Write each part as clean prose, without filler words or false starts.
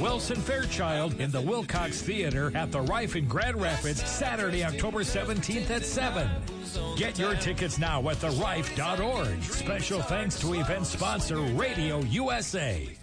Wilson Fairchild in the Wilcox Theater at the Rife in Grand Rapids, Saturday, October 17th at 7. Get your tickets now at therife.org. Special thanks to event sponsor Radio USA.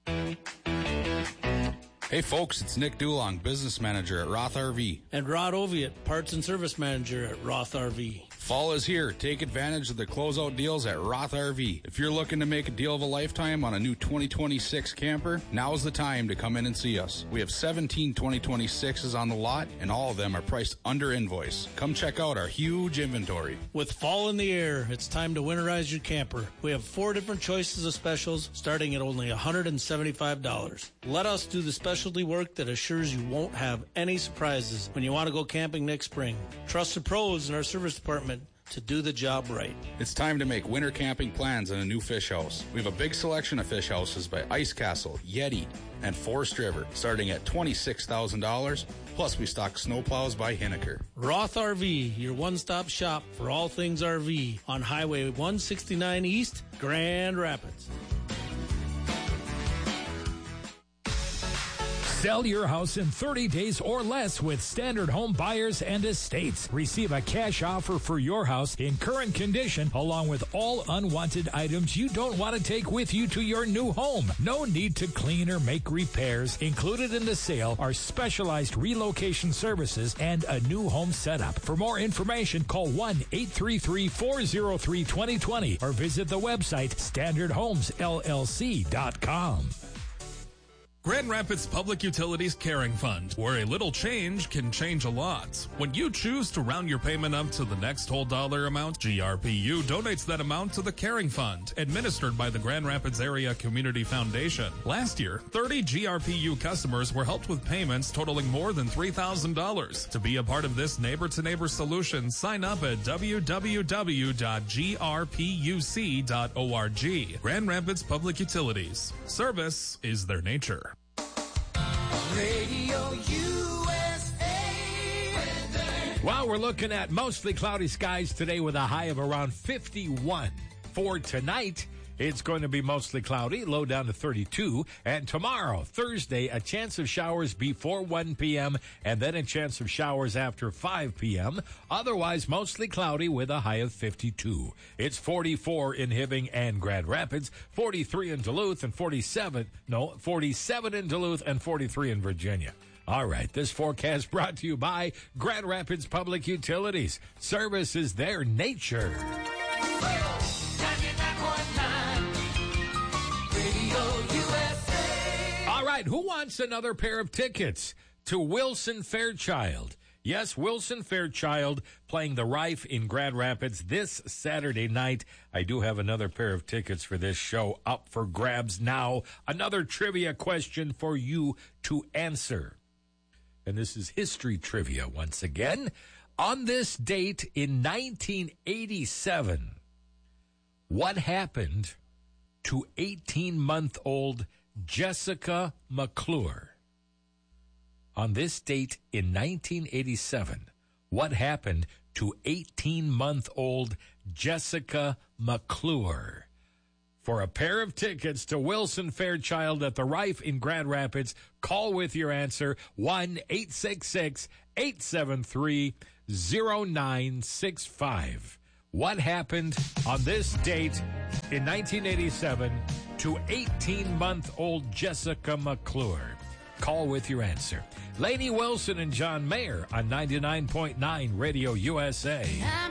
Hey folks, it's Nick Dulong, business manager at Roth RV. And Rod Oviatt, parts and service manager at Roth RV. Fall is here. Take advantage of the closeout deals at Roth RV. If you're looking to make a deal of a lifetime on a new 2026 camper, now's the time to come in and see us. We have 17 2026s on the lot, and all of them are priced under invoice. Come check out our huge inventory. With fall in the air, it's time to winterize your camper. We have 4 different choices of specials, starting at only $175. Let us do the specialty work that assures you won't have any surprises when you want to go camping next spring. Trust the pros in our service department to do the job right. It's time to make winter camping plans in a new fish house. We have a big selection of fish houses by Ice Castle, Yeti, and Forest River, starting at $26,000. Plus, we stock snowplows by Hinneker. Roth RV, your one-stop shop for all things RV on Highway 169 East, Grand Rapids. Sell your house in 30 days or less with Standard Home Buyers and Estates. Receive a cash offer for your house in current condition, along with all unwanted items you don't want to take with you to your new home. No need to clean or make repairs. Included in the sale are specialized relocation services and a new home setup. For more information, call 1-833-403-2020 or visit the website standardhomesllc.com. Grand Rapids Public Utilities Caring Fund, where a little change can change a lot. When you choose to round your payment up to the next whole dollar amount, GRPU donates that amount to the Caring Fund, administered by the Grand Rapids Area Community Foundation. Last year, 30 GRPU customers were helped with payments totaling more than $3,000. To be a part of this neighbor-to-neighbor solution, sign up at www.grpuc.org. Grand Rapids Public Utilities. Service is their nature. Radio USA. Well, we're looking at mostly cloudy skies today with a high of around 51. For tonight, it's going to be mostly cloudy, low down to 32. And tomorrow, Thursday, a chance of showers before 1 p.m. and then a chance of showers after 5 p.m. Otherwise, mostly cloudy with a high of 52. It's 44 in Hibbing and Grand Rapids, 43 in Duluth, and 47 in Duluth, and 43 in Virginia. All right, this forecast brought to you by Grand Rapids Public Utilities. Service is their nature. All right, who wants another pair of tickets to Wilson Fairchild? Yes, Wilson Fairchild playing the Rife in Grand Rapids this Saturday night. I do have another pair of tickets for this show up for grabs now. Another trivia question for you to answer. And this is history trivia once again. On this date in 1987, what happened to 18-month-old Jessica McClure? On this date in 1987, what happened to 18-month-old Jessica McClure? For a pair of tickets to Wilson Fairchild at the Rife in Grand Rapids, call with your answer, 1-866-873-0965. What happened on this date in 1987 to 18-month-old Jessica McClure? Call with your answer. Lainey Wilson and John Mayer on 99.9 Radio USA.